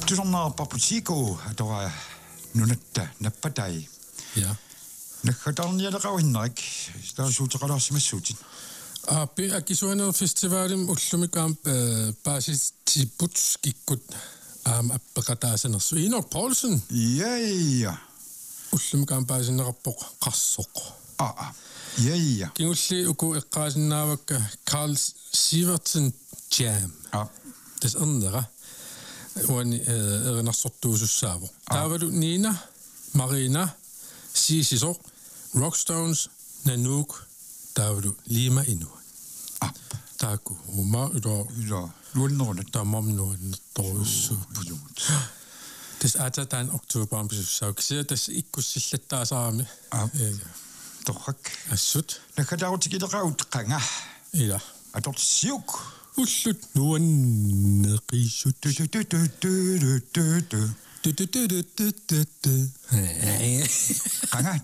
Tusanna paputiko tora nunetta nappatai. Ja. Nakhatarnialaqauinnarik taasuutaqalaarsimassuutit. Aapi akisuaner festivalim ullumikaam paasitipput kikkut appeqataasanersu Inor Poulsen. Ja. Ullumikaam paasinerarpoq qarsoq. Ja. Kingulli uku eqqaasinnaavakka Carl Sivertsen Jam. Tas andera. Uani erinarsortuusussaavo. Taavalu Nina, Marina, Sisiso, Rockstones, Nanook, taavalu Lima Inu. Taaku uma Ydå. Luonnoon. Tamamnuun toissu. Tas atataan oktoberin besussauksia tas ikkussillattaasaami. Torrak. Assut. Nakhatarutikileqaut qanga. Ila. Atorsiuk. Ullut nuanneqissut. Qanga